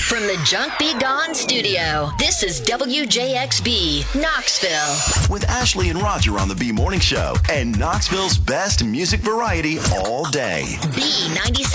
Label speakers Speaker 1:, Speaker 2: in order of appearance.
Speaker 1: From the Junk Be Gone studio, this is WJXB, Knoxville.
Speaker 2: With Ashley and Roger on the B Morning Show and Knoxville's best music variety all day.
Speaker 1: B97.5.